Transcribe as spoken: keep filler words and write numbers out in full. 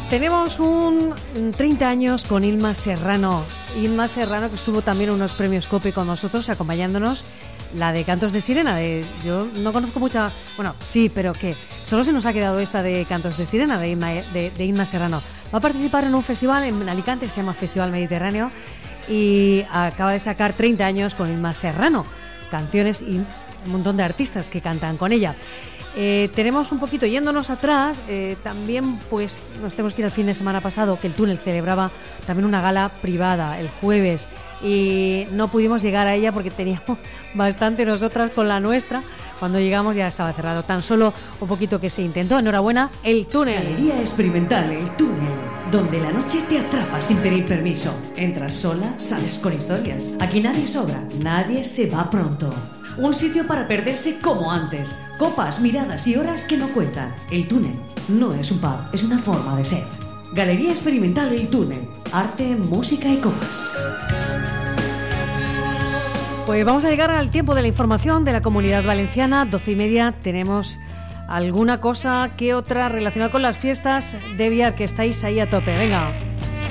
Tenemos un treinta años con Ilma Serrano. Ilma Serrano, que estuvo también en unos premios COPE con nosotros, acompañándonos. La de Cantos de Sirena. De, yo no conozco mucha... Bueno, sí, pero que solo se nos ha quedado esta de Cantos de Sirena, de Ilma, de, de Ilma Serrano. Va a participar en un festival en Alicante que se llama Festival Mediterráneo y acaba de sacar treinta años con Ilma Serrano. Canciones y un montón de artistas que cantan con ella. Eh, tenemos un poquito, yéndonos atrás, eh, también pues nos tenemos que ir al fin de semana pasado, que el Túnel celebraba también una gala privada el jueves y no pudimos llegar a ella porque teníamos bastante nosotras con la nuestra. Cuando llegamos ya estaba cerrado, tan solo un poquito que se intentó. Enhorabuena, el Túnel. Galería experimental, el Túnel, donde la noche te atrapa sin pedir permiso. Entras sola, sales con historias. Aquí nadie sobra, nadie se va pronto. Un sitio para perderse como antes. Copas, miradas y horas que no cuentan. El Túnel no es un pub, es una forma de ser. Galería experimental El Túnel. Arte, música y copas. Pues vamos a llegar al tiempo de la información de la Comunidad Valenciana. Doce y media. Tenemos alguna cosa que otra relacionada con las fiestas de Biar, que estáis ahí a tope. Venga.